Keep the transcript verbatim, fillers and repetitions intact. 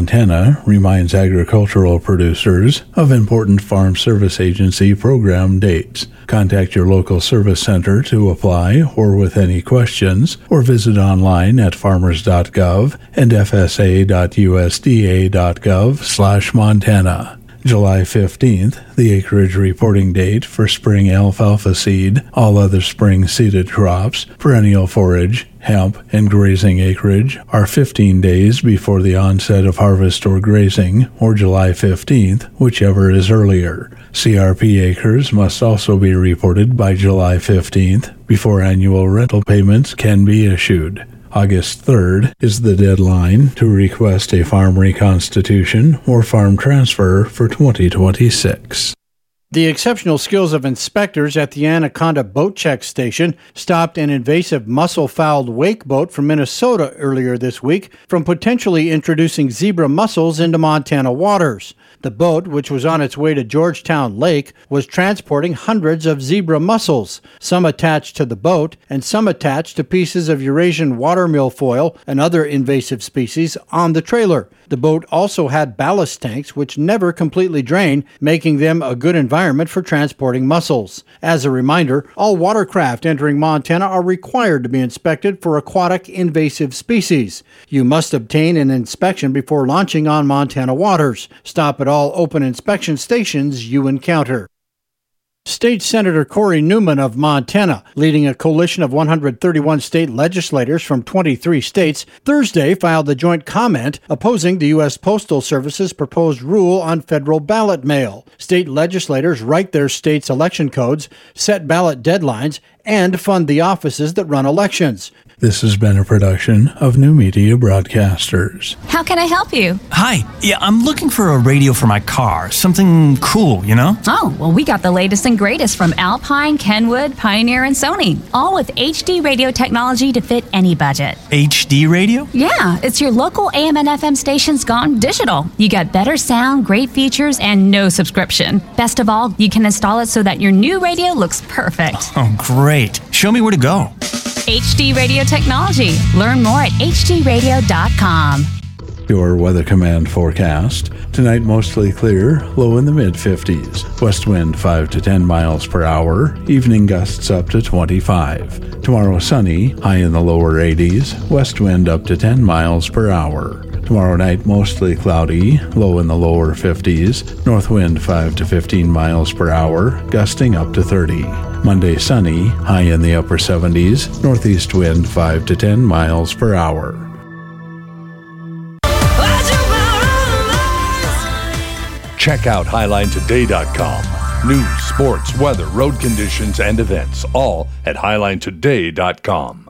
Montana reminds agricultural producers of important Farm Service Agency program dates. Contact your local service center to apply or with any questions, or visit online at farmers dot gov and f s a dot u s d a dot gov slash Montana. July fifteenth, the acreage reporting date for spring alfalfa seed, all other spring seeded crops, perennial forage, hemp, and grazing acreage are fifteen days before the onset of harvest or grazing, or July fifteenth, whichever is earlier. C R P acres must also be reported by July fifteenth before annual rental payments can be issued. August third is the deadline to request a farm reconstitution or farm transfer for twenty twenty-six. The exceptional skills of inspectors at the Anaconda Boat Check Station stopped an invasive mussel-fouled wake boat from Minnesota earlier this week from potentially introducing zebra mussels into Montana waters. The boat, which was on its way to Georgetown Lake, was transporting hundreds of zebra mussels, some attached to the boat and some attached to pieces of Eurasian water milfoil and other invasive species on the trailer. The boat also had ballast tanks which never completely drain, making them a good environment for transporting mussels. As a reminder, all watercraft entering Montana are required to be inspected for aquatic invasive species. You must obtain an inspection before launching on Montana waters. Stop at all open inspection stations you encounter. State Senator Corey Newman of Montana, leading a coalition of one hundred thirty-one state legislators from twenty-three states, Thursday filed a joint comment opposing the U S Postal Service's proposed rule on federal ballot mail. State legislators write their state's election codes, set ballot deadlines, and fund the offices that run elections. This has been a production of New Media Broadcasters. How can I help you? Hi. Yeah, I'm looking for a radio for my car. Something cool, you know? Oh, well, we got the latest and greatest from Alpine, Kenwood, Pioneer, and Sony. All with H D radio technology to fit any budget. H D radio? Yeah, it's your local A M and F M stations gone digital. You got better sound, great features, and no subscription. Best of all, you can install it so that your new radio looks perfect. Oh, great. Show me where to go. H D Radio Technology. Learn more at h d radio dot com. Your Weather Command forecast. Tonight mostly clear, low in the mid fifties. West wind five to ten miles per hour. Evening gusts up to twenty-five. Tomorrow sunny, high in the lower eighties. West wind up to ten miles per hour. Tomorrow night mostly cloudy, low in the lower fifties. North wind five to fifteen miles per hour, gusting up to thirty. Monday sunny, high in the upper seventies. Northeast wind five to ten miles per hour. Check out highline today dot com. News, sports, weather, road conditions, and events, all at highline today dot com.